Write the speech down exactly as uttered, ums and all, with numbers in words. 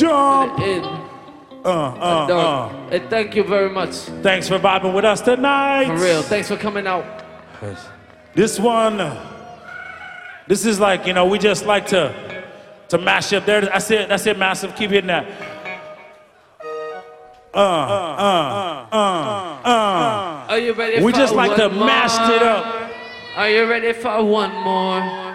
Dump. In. Uh, uh, uh. Hey, thank you very much. Thanks for vibing with us tonight. For real. Thanks for coming out. This one, this is like, you know, we just like to to mash up there. That's it, that's it, Massive. Keep hitting that. Uh, uh, uh, uh, uh. Are you ready we for just like one to more? mash it up. Are you ready for one more?